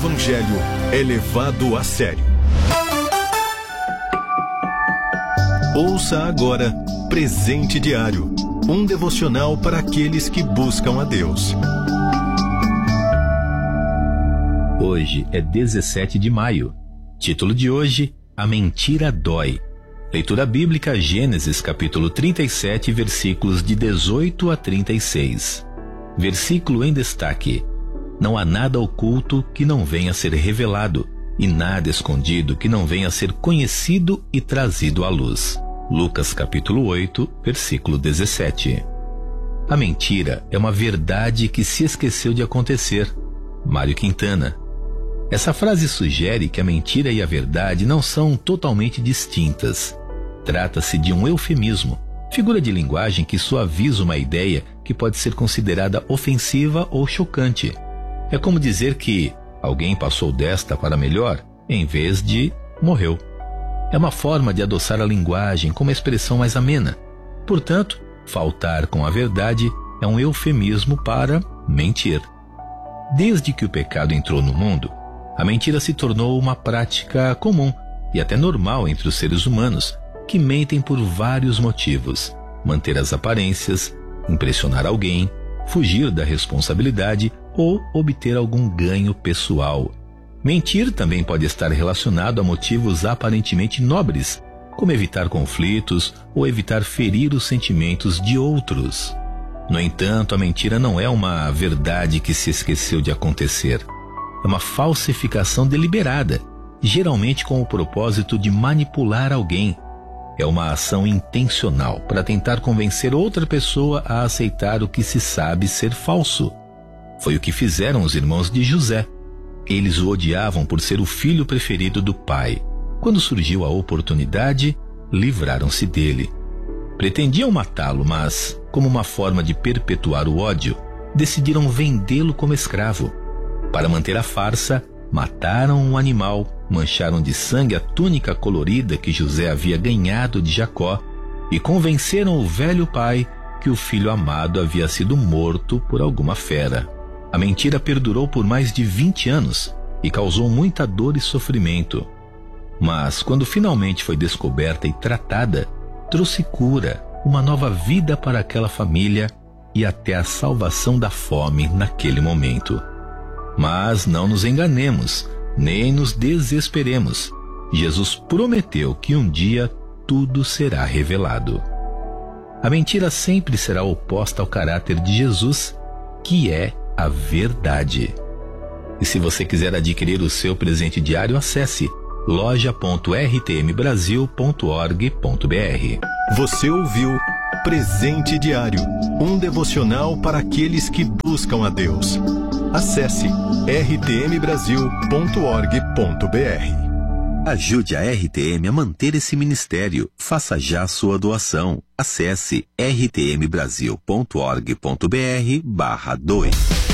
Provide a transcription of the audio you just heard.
Evangelho é levado a sério. Ouça agora Presente Diário, um devocional para aqueles que buscam a Deus. Hoje é 17 de maio. Título de hoje: A mentira dói. Leitura bíblica, Gênesis capítulo 37, versículos de 18 a 36. Versículo em destaque: Não há nada oculto que não venha a ser revelado, e nada escondido que não venha a ser conhecido e trazido à luz. Lucas capítulo 8, versículo 17. A mentira é uma verdade que se esqueceu de acontecer. Mário Quintana. Essa frase sugere que a mentira e a verdade não são totalmente distintas. Trata-se de um eufemismo, figura de linguagem que suaviza uma ideia que pode ser considerada ofensiva ou chocante. É como dizer que alguém passou desta para melhor, em vez de morreu. É uma forma de adoçar a linguagem com uma expressão mais amena. Portanto, faltar com a verdade é um eufemismo para mentir. Desde que o pecado entrou no mundo, a mentira se tornou uma prática comum e até normal entre os seres humanos, que mentem por vários motivos: manter as aparências, impressionar alguém, fugir da responsabilidade ou obter algum ganho pessoal. Mentir também pode estar relacionado a motivos aparentemente nobres, como evitar conflitos ou evitar ferir os sentimentos de outros. No entanto, a mentira não é uma verdade que se esqueceu de acontecer. É uma falsificação deliberada, geralmente com o propósito de manipular alguém. É uma ação intencional para tentar convencer outra pessoa a aceitar o que se sabe ser falso. Foi o que fizeram os irmãos de José. Eles o odiavam por ser o filho preferido do pai. Quando surgiu a oportunidade, livraram-se dele. Pretendiam matá-lo, mas, como uma forma de perpetuar o ódio, decidiram vendê-lo como escravo. Para manter a farsa, mataram um animal, mancharam de sangue a túnica colorida que José havia ganhado de Jacó e convenceram o velho pai que o filho amado havia sido morto por alguma fera. A mentira perdurou por mais de 20 anos e causou muita dor e sofrimento. Mas, quando finalmente foi descoberta e tratada, trouxe cura, uma nova vida para aquela família e até a salvação da fome naquele momento. Mas não nos enganemos, nem nos desesperemos. Jesus prometeu que um dia tudo será revelado. A mentira sempre será oposta ao caráter de Jesus, que é a verdade. E se você quiser adquirir o seu presente diário, acesse loja.rtmbrasil.org.br. Você ouviu Presente Diário, um devocional para aqueles que buscam a Deus. Acesse rtmbrasil.org.br. Ajude a RTM a manter esse ministério. Faça já sua doação. Acesse rtmbrasil.org.br/doe.